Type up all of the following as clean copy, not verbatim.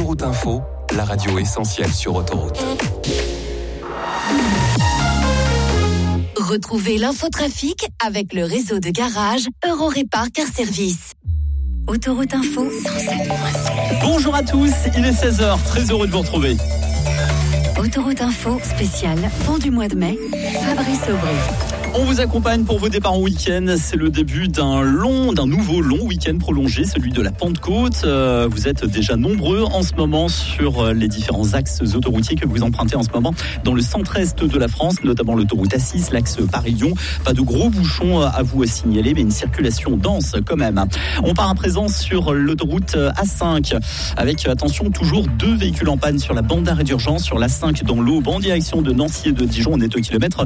Autoroute Info, la radio essentielle sur autoroute. Retrouvez l'infotrafic avec le réseau de garage Eurorépar Car Service. Autoroute Info 107.7. Bonjour à tous, il est 16h, très heureux de vous retrouver. Autoroute Info spécial Pont du mois de mai, Fabrice Aubry. On vous accompagne pour vos départs en week-end. C'est le début d'un nouveau long week-end prolongé, celui de la Pentecôte. Vous êtes déjà nombreux en ce moment sur les différents axes autoroutiers que vous empruntez en ce moment dans le centre-est de la France, notamment l'autoroute A6, l'axe Paris-Lyon. Pas de gros bouchons à vous signaler, mais une circulation dense quand même. On part à présent sur l'autoroute A5 avec, attention, toujours 2 véhicules en panne sur la bande d'arrêt d'urgence sur l'A5 dans l'Aube en direction de Nancy et de Dijon. On est au kilomètre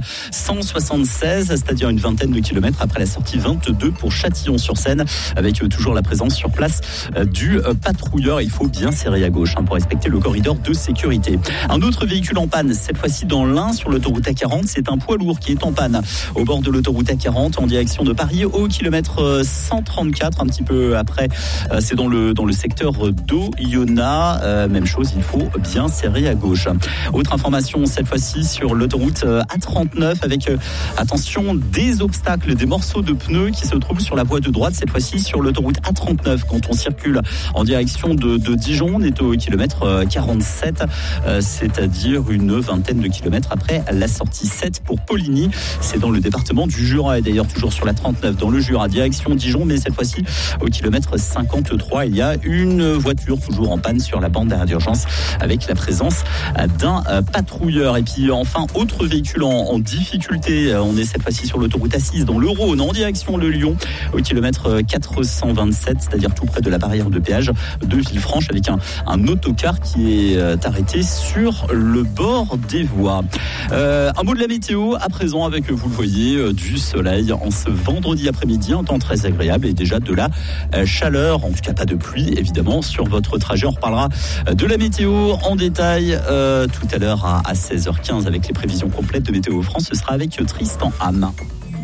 176. C'est-à-dire une vingtaine de kilomètres après la sortie 22 pour Châtillon-sur-Seine, avec toujours la présence sur place du patrouilleur. Il faut bien serrer à gauche pour respecter le corridor de sécurité. Un autre véhicule en panne, cette fois-ci dans l'Ain sur l'autoroute A40, c'est un poids lourd qui est en panne au bord de l'autoroute A40 en direction de Paris au kilomètre 134, un petit peu après. C'est dans le secteur d'Oyonnax. Même chose, il faut bien serrer à gauche. Autre information, cette fois-ci sur l'autoroute A39 avec, attention, des obstacles, des morceaux de pneus qui se trouvent sur la voie de droite, cette fois-ci sur l'autoroute A39. Quand on circule en direction de Dijon, on est au kilomètre 47, c'est-à-dire une vingtaine de kilomètres après la sortie 7 pour Poligny. C'est dans le département du Jura et d'ailleurs toujours sur la 39 dans le Jura, direction Dijon, mais cette fois-ci au kilomètre 53, il y a une voiture toujours en panne sur la bande d'arrêt d'urgence avec la présence d'un patrouilleur. Et puis enfin, autre véhicule en difficulté, on est cette fois-ci sur l'autoroute A6 dans le Rhône en direction de Lyon au kilomètre 427, c'est-à-dire tout près de la barrière de péage de Villefranche avec un autocar qui est arrêté sur le bord des voies. Un mot de la météo à présent avec, vous le voyez, du soleil en ce vendredi après-midi, un temps très agréable et déjà de la chaleur, en tout cas pas de pluie évidemment sur votre trajet. On reparlera de la météo en détail tout à l'heure à 16h15 avec les prévisions complètes de Météo France. Ce sera avec Tristan Ham.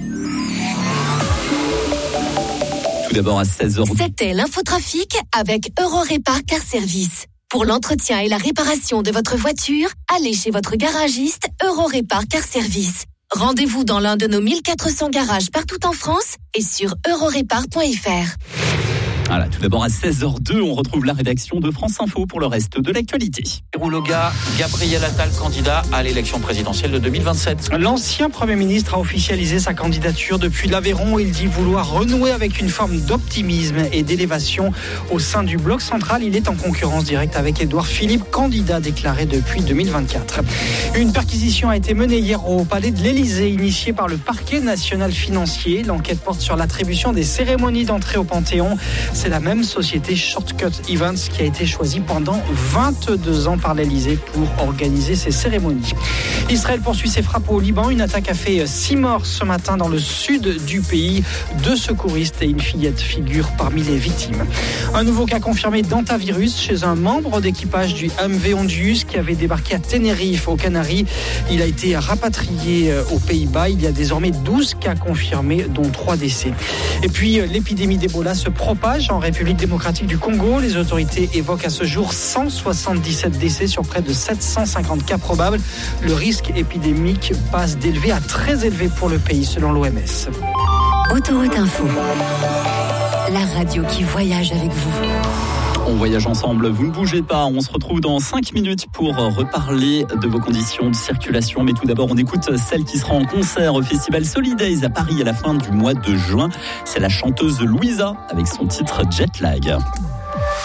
Tout d'abord à 16h. C'était l'infotrafic avec Eurorépar Car Service. Pour l'entretien et la réparation de votre voiture, allez chez votre garagiste Eurorépar Car Service. Rendez-vous dans l'un de nos 1400 garages partout en France et sur eurorépar.fr. Voilà, tout d'abord à 16h02, on retrouve la rédaction de France Info pour le reste de l'actualité. Rouloga, Gabriel Attal, candidat à l'élection présidentielle de 2027. L'ancien Premier ministre a officialisé sa candidature depuis l'Aveyron. Il dit vouloir renouer avec une forme d'optimisme et d'élévation au sein du bloc central. Il est en concurrence directe avec Édouard Philippe, candidat déclaré depuis 2024. Une perquisition a été menée hier au palais de l'Élysée, initiée par le parquet national financier. L'enquête porte sur l'attribution des cérémonies d'entrée au Panthéon. C'est la même société Shortcut Events qui a été choisie pendant 22 ans par l'Elysée pour organiser ces cérémonies. Israël poursuit ses frappes au Liban. Une attaque a fait 6 morts ce matin dans le sud du pays. 2 secouristes et une fillette figurent parmi les victimes. Un nouveau cas confirmé d'hantavirus chez un membre d'équipage du MV Ondius qui avait débarqué à Tenerife, aux Canaries. Il a été rapatrié aux Pays-Bas. Il y a désormais 12 cas confirmés, dont 3 décès. Et puis, l'épidémie d'Ebola se propage en République démocratique du Congo. Les autorités évoquent à ce jour 177 décès sur près de 750 cas probables. Le risque épidémique passe d'élevé à très élevé pour le pays, selon l'OMS. Autoroute Info, la radio qui voyage avec vous. On voyage ensemble, vous ne bougez pas, on se retrouve dans 5 minutes pour reparler de vos conditions de circulation. Mais tout d'abord, on écoute celle qui sera en concert au Festival Solidays à Paris à la fin du mois de juin. C'est la chanteuse Louisa avec son titre Jet Lag.